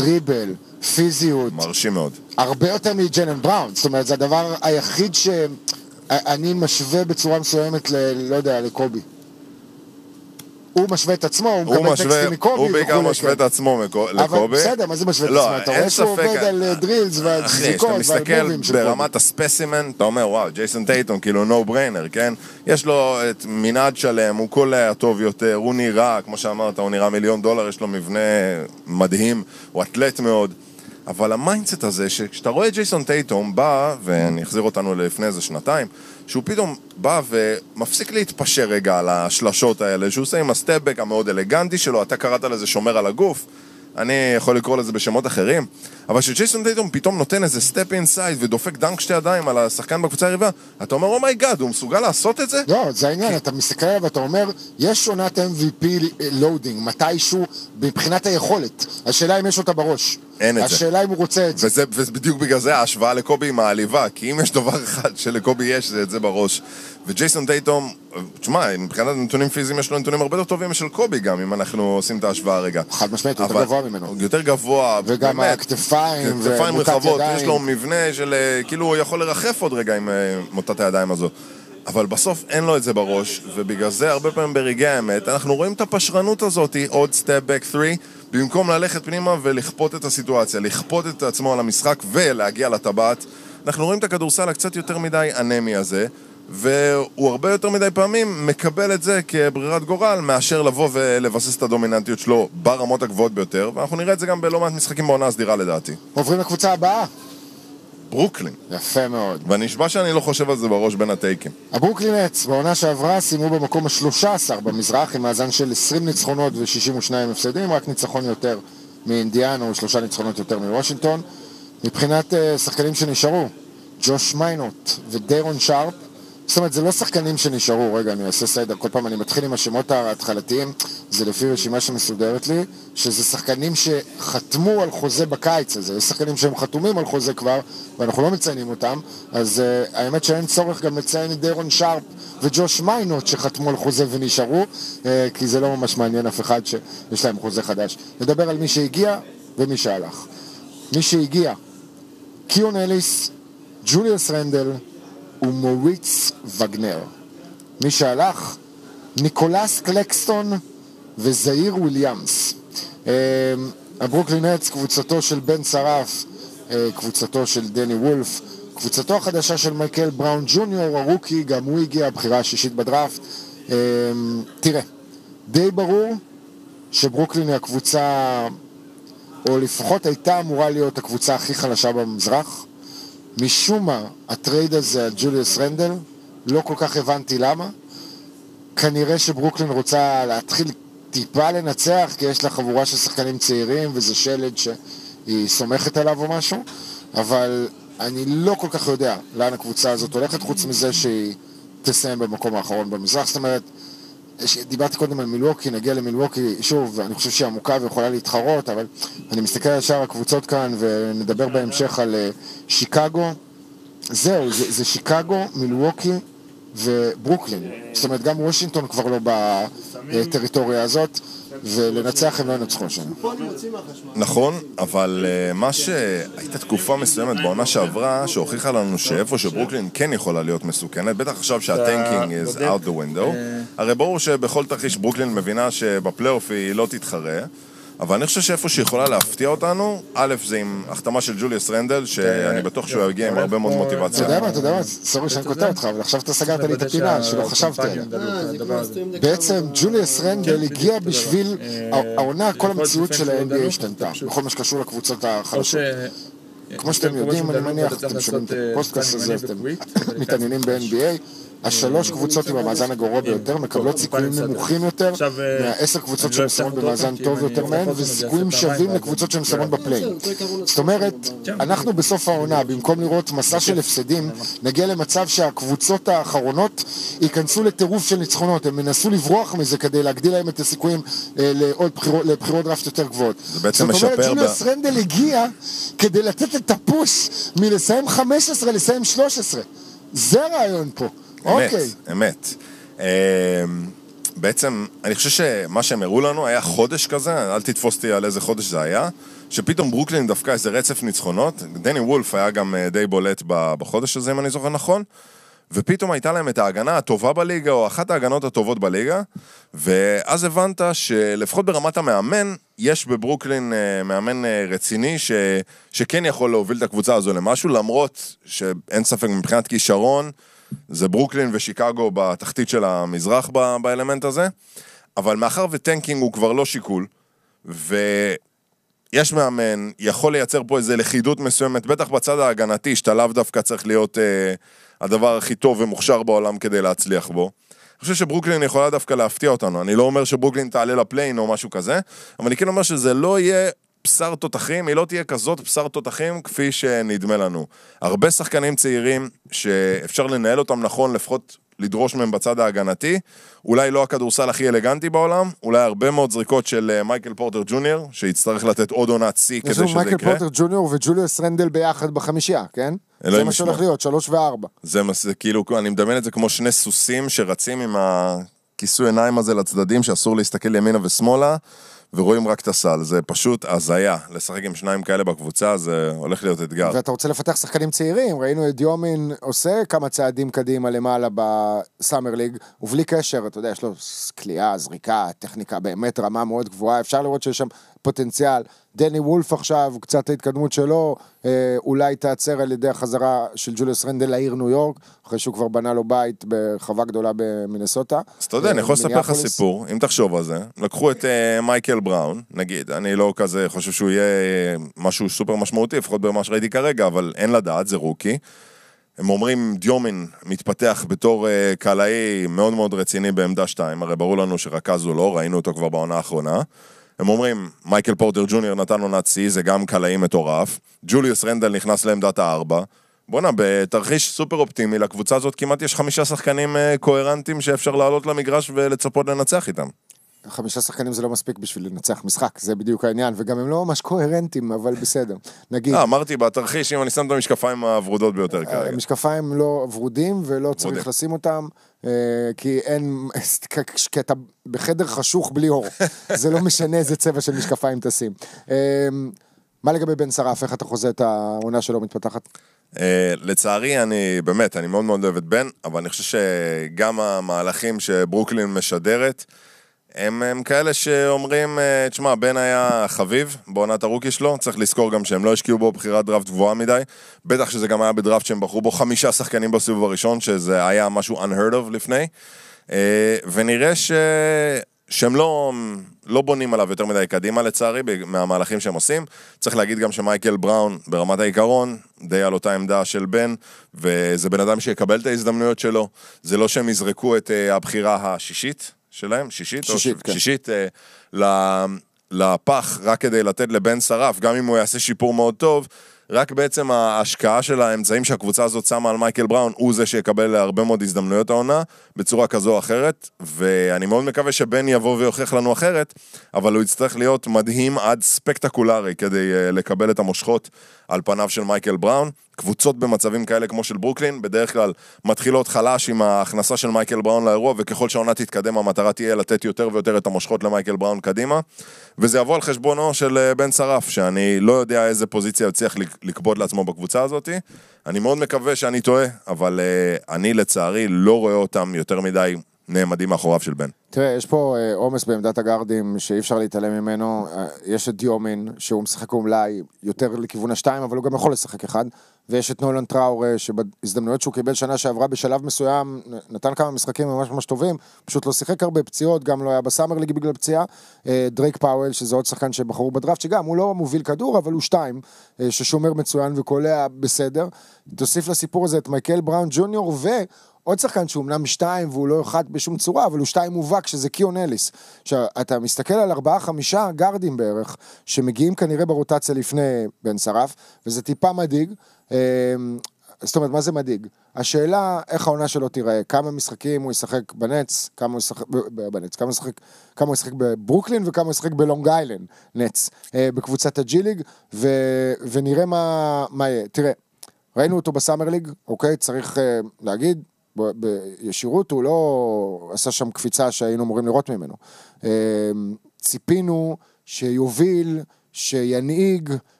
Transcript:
דריבל, פיזיות. מרשים מאוד. הרבה יותר מג'יילן בראון. זאת אומרת, זה הדבר היחיד שאני משווה בצורה מסוימת לא יודע, לקובי. הוא משווה את עצמו, הוא מקבל טקסטים מקובי. הוא בעיקר משווה את עצמו לקובי. אבל בסדר, מה זה משווה את עצמו? אתה רואה שהוא עובד על דרילס ועל זיקות ועל מובים של קובי. מסתכל ברמת הספסימן, אתה אומר, וואו, ג'ייסון טייטום, כאילו נו בריינר, כן? יש לו את מנעד שלם, הוא קולע טוב יותר, הוא נראה, כמו שאמרת, הוא נראה $1,000,000, יש לו מבנה מדהים, הוא אתלט מאוד. אבל המיינדסט הזה, שכשאתה רואה ג'ייסון טייטום בא, ואני אחזיר אותנו לפני איזה שנתיים, שהוא פתאום בא ומפסיק להתפשר רגע על השלשות האלה, שהוא עושה עם הסטפבק המאוד אלגנטי שלו, אתה קראת לזה שומר על הגוף, אני יכול לקרוא לזה בשמות אחרים, אבל שג'ייסון טייטום פתאום נותן איזה סטפ אינסייד ודופק דנק שתי ידיים על השחקן בקבוצה היריבה, אתה אומר, אומייגאד, הוא מסוגל לעשות את זה? לא, זה העניין, אתה מסתכל עליו ואתה אומר, יש עונת MVP לואודינג, מתישהו מבחינת היכולת, השאלה אם יש אותה בראש. אין את זה. השאלה אם הוא רוצה את זה. ובדיוק בגלל זה ההשוואה לקובי עם העליבה, כי אם יש דבר אחד שלקובי יש, זה את זה בראש. וג'ייסון טייטום, תשמע, מבחינת נתונים פיזיים יש לו נתונים הרבה יותר טובים משל קובי גם, אם אנחנו עושים את ההשוואה הרגע. חד משמעית, יותר גבוה ממנו. יותר גבוה. וגם הכתפיים ומוטת רחבות, יש לו מבנה של, כאילו הוא יכול לרחף עוד רגע עם מוטת הידיים הזו. אבל בסוף אין לו את זה בראש, ובגלל זה הרבה פעמים ברגעי האמת, אנחנו רואים את הפשרנות הזאת, עוד סטפ בק 3, במקום ללכת פנימה ולכפות את הסיטואציה, לכפות את עצמו על המשחק ולהגיע לטבעת, אנחנו רואים את הכדורסל הקצת יותר מדי אנמי הזה, והוא הרבה יותר מדי פעמים מקבל את זה כברירת גורל, מאשר לבוא ולבסס את הדומיננטיות שלו ברמות הגבוהות ביותר, ואנחנו נראה את זה גם בלא מעט משחקים בעונה הסדירה לדעתי. עוברים לקבוצה הבאה. ברוקלין. יפה מאוד. ואני נשבע שאני לא חושב על זה בראש בין הטייקים. הברוקלין נטס בעונה שעברה סיימו במקום ה-13 במזרח עם מאזן של 20 ניצחונות ו-62 הפסדים, רק ניצחון יותר מאינדיאנה או 3 ניצחונות יותר מוושינגטון. מבחינת שחקנים שנשארו, ג'וש מיינוט ודיירון שרפ, זאת אומרת, זה לא שחקנים שנשארו, רגע, אני אעשה סדר, כל פעם אני מתחיל עם השמות ההתחלתיים, זה לפי רשימה שמסודרת לי, שזה שחקנים שחתמו על חוזה בקיץ הזה, יש שחקנים שהם חתומים על חוזה כבר, ואנחנו לא מציינים אותם, אז האמת שאין צורך גם לציין את דיירון שרפ וג'וש מיינוט שחתמו על חוזה ונשארו, כי זה לא ממש מעניין אף אחד שיש להם חוזה חדש. נדבר על מי שהגיע ומי שהלך. מי שהגיע, קיון אליס, ג'וליוס רנדל, ומוריץ וגנר. מי שהלך, ניקולס קלקסטון וזאיר וויליאמס. הברוקלין נטס, קבוצתו של בן שרף, קבוצתו של דני וולף, קבוצתו החדשה של מייקל בראון ג'וניור, הרוקי, גם הוא הגיע, הבחירה השישית בדראפט. תראה, די ברור שברוקלין היא הקבוצה, או לפחות הייתה אמורה להיות הקבוצה הכי חלשה במזרח. משום מה, הטרייד הזה על ג'וליוס רנדל, לא כל כך הבנתי למה. כנראה שברוקלין רוצה להתחיל טיפה לנצח, כי יש לה חבורה של שחקנים צעירים, וזה שלד שהיא סומכת עליו או משהו, אבל אני לא כל כך יודע לאן הקבוצה הזאת הולכת, חוץ מזה שהיא תסיים במקום האחרון במזרח. זאת אומרת, דיברתי קודם על מילווקי, נגיע למילווקי, שוב, אני חושב שהיא עמוקה ויכולה להתחרות, אבל אני מסתכל על שאר הקבוצות כאן ונדבר בהמשך על שיקגו. זהו, זה שיקגו, מילווקי וברוקלין. זאת אומרת, גם וושינגטון כבר לא בטריטוריה הזאת, ולנצח הם לא ינצחו שם. נכון, אבל מה שהייתה תקופה מסוימת בעונה שעברה, שהוכיחה לנו שאיפה שברוקלין כן יכולה להיות מסוכנת, בטח עכשיו שהטנקינג is out the window, הרי ברור שבכל תרחיש ברוקלין מבינה שבפלייאוף היא לא תתחרה, אבל אני חושב שאיפה שיכולה להפתיע אותנו, א' זה עם החתמה של ג'וליוס רנדל, שאני בטוח שהוא יגיע עם הרבה מאוד מוטיבציה. אתה יודע מה, סורי שאני קוטע אותך, אבל עכשיו אתה סגרת לי את הפינה שלא חשבתי עליה. בעצם ג'וליוס רנדל הגיע בשביל העונה, כל המציאות של ה-NBA השתנתה, בכל מה שקשור לקבוצות החלשות. כמו שאתם יודעים, אני מניח, אתם שומעים את הפוסטקאסט הזה, אתם מתעניינים ב-NBA, השלוש קבוצות עם המאזן הגרוע ביותר מקבלות סיכויים נמוכים יותר מה10 קבוצות שמסיימות במאזן טוב יותר מהן, וסיכויים שווים לקבוצות שמסיימות בפליין. זאת אומרת, אנחנו בסוף העונה, במקום לראות מסע של הפסדים, נגיע למצב שהקבוצות האחרונות ייכנסו לטירוף של ניצחונות, הם מנסו לברוח מזה כדי להגדיל להם את הסיכויים לבחירות דראפט יותר גבוהות. זאת אומרת, ג'וליוס רנדל הגיע כדי לתת את הפוש מלסיים 15 לסיים 13. זה הרעיון פה. אמת. בעצם, אני חושב שמה שהם הראו לנו היה חודש כזה, אל תתפוס אותי על איזה חודש זה היה, שפתאום ברוקלין דווקא איזה רצף ניצחונות, דני וולף היה גם די בולט בחודש הזה, אם אני זוכר נכון, ופתאום הייתה להם את ההגנה הטובה בליגה, או אחת ההגנות הטובות בליגה, ואז הבנת שלפחות ברמת המאמן, יש בברוקלין מאמן רציני, שכן יכול להוביל את הקבוצה הזו למשהו, למרות שאין ספק מבחינת כישרון, זה ברוקלין ושיקגו בתחתית של המזרח באלמנט הזה, אבל מאחר וטנקינג הוא כבר לא שיקול, ויש מאמן, יכול לייצר פה איזו לכידות מסוימת, בטח בצד ההגנתי, שאתה לאו דווקא צריך להיות הדבר הכי טוב ומוכשר בעולם כדי להצליח בו. אני חושב שברוקלין יכולה דווקא להפתיע אותנו, אני לא אומר שברוקלין תעלה לפליין או משהו כזה, אבל אני כן אומר שזה לא יהיה בשר תותחים, היא לא תהיה כזאת בשר תותחים כפי שנדמה לנו. הרבה שחקנים צעירים שאפשר לנהל אותם נכון, לפחות לדרוש מהם בצד ההגנתי, אולי לא הכדורסל הכי אלגנטי בעולם, אולי הרבה מאוד זריקות של מייקל פורטר ג'וניור, שיצטרך לתת עוד עונת C כדי שזה יקרה. מייקל פורטר ג'וניור וג'וליוס רנדל ביחד בחמישייה, כן? זה מה שהולך להיות, 3 ו-4. זה כאילו, אני מדמיין את זה כמו שני סוסים שרצים עם הכיסוי עיניים הזה לצדדים, שאסור להסתכל ימינה ושמאלה, ורואים רק את הסל, זה פשוט הזיה, לשחק עם שניים כאלה בקבוצה, זה הולך להיות אתגר. ואתה רוצה לפתח שחקנים צעירים, ראינו את דיומין עושה כמה צעדים קדימה למעלה בסאמר ליג, ובלי קשר, אתה יודע, יש לו קליעה, זריקה, טכניקה, באמת רמה מאוד גבוהה, אפשר לראות שיש שם פוטנציאל, דני וולף עכשיו, קצת ההתקדמות שלו, אולי תעצר על ידי החזרה של ג'וליוס רנדל לעיר ניו יורק, אחרי שהוא כבר בנה לו בית בחווה גדולה במינסוטה. אז אתה יודע, אני יכול לספר לך סיפור, אם תחשוב על זה, לקחו את מייקל בראון, נגיד, אני לא כזה חושב שהוא יהיה משהו סופר משמעותי, לפחות במה שראיתי כרגע, אבל אין לדעת, זה רוקי. הם אומרים, דיומין מתפתח בתור קלעי מאוד מאוד רציני בעמדה 2, הרי ברור לנו שרכז הוא לא, ראינו אותו כבר בעונה האחרונה. הם אומרים, מייקל פורטר ג'וניור נתן עונת C, זה גם קלעי מטורף. ג'וליוס רנדל נכנס לעמדת 4. בוא'נה, בתרחיש סופר אופטימי, לקבוצה הזאת כמעט יש 5 שחקנים קוהרנטיים שאפשר לעלות למגרש ולצפות לנצח איתם. 5 שחקנים זה לא מספיק בשביל לנצח משחק, זה בדיוק העניין, וגם הם לא ממש קוהרנטים, אבל בסדר. נגיד... אמרתי, בתרחיש, אם אני שם את המשקפיים הוורודות ביותר כרגע. המשקפיים לא ורודים, ולא צריך לשים אותם, כי אין... כי אתה בחדר חשוך בלי אור. זה לא משנה איזה צבע של משקפיים תשים. מה לגבי בן שרף? איך אתה חוזה את העונה שלו מתפתחת? לצערי, אני מאוד מאוד אוהב את בן, אבל אני חושב שגם המהלכים שברוקלין משדרת, הם כאלה שאומרים, תשמע, בן היה חביב בעונת הרוקי שלו, צריך לזכור גם שהם לא השקיעו בו בחירת דראפט גבוהה מדי, בטח שזה גם היה בדראפט שהם בחרו בו 5 שחקנים בסיבוב הראשון, שזה היה משהו unheard of לפני, ונראה שהם לא בונים עליו יותר מדי קדימה לצערי, מהמהלכים שהם עושים. צריך להגיד גם שמייקל בראון ברמת העיקרון, די על אותה עמדה של בן, וזה בן אדם שיקבל את ההזדמנויות שלו, זה לא שהם יזרקו את הבחירה השישית, שלהם, שישית, לפח, רק כדי לתת לבן שרף, גם אם הוא יעשה שיפור מאוד טוב, רק בעצם ההשקעה של האמצעים שהקבוצה הזאת שמה על מייקל בראון, הוא זה שיקבל הרבה מאוד הזדמנויות העונה, בצורה כזו או אחרת, ואני מאוד מקווה שבן יבוא ויוכיח לנו אחרת, אבל הוא יצטרך להיות מדהים עד ספקטקולרי, כדי לקבל את המושכות על פניו של מייקל בראון. קבוצות במצבים כאלה כמו של ברוקלין, בדרך כלל מתחילות חלש עם ההכנסה של מייקל בראון לאירוע, וככל שהעונה תתקדם, המטרה תהיה לתת יותר ויותר את המושכות למייקל בראון קדימה, וזה יבוא על חשבונו של בן שרף, שאני לא יודע איזה פוזיציה יצליח לקבוד לעצמו בקבוצה הזאת. אני מאוד מקווה שאני טועה, אבל אני לצערי לא רואה אותם יותר מדי נעמדים מאחוריו של בן. תראה, יש פה עומס בעמדת הגארדים שאי אפשר להתעלם ממנו, יש את דיומין שהוא משחק אולי יותר לכיוון 2, אבל הוא גם יכול לשחק אחד, ויש את נולן טראור שבהזדמנויות שהוא קיבל שנה שעברה בשלב מסוים, נתן כמה משחקים ממש ממש טובים, פשוט לא שיחק הרבה פציעות, גם לא היה בסאמר ליג בגלל פציעה, דרייק פאוול שזה עוד שחקן שבחרו בדראפט, שגם הוא לא מוביל כדור, אבל הוא 2, ששומר מצוין וקולע בסדר, תוסיף לסיפור הזה את מייקל בראון ג'וניור עוד שחקן שהוא אמנם 2 והוא לא אחד בשום צורה, אבל הוא 2 מובהק, שזה קיון אליס. אתה מסתכל על 4-5 גארדים בערך, שמגיעים כנראה ברוטציה לפני בן שרף, וזה טיפה מדאיג. זאת אומרת, מה זה מדאיג? השאלה, איך העונה שלו תיראה, כמה משחקים הוא ישחק בנץ, כמה הוא ישחק בברוקלין, וכמה הוא ישחק בלונג איילנד, נץ, בקבוצת הג'י-ליג, ונראה מה יהיה. תראה, ראינו אותו בסאמר ליג, אוקיי, צריך להגיד, בישירות הוא לא עשה שם קפיצה שהיינו אמורים לראות ממנו. ציפינו שיוביל, שינהיג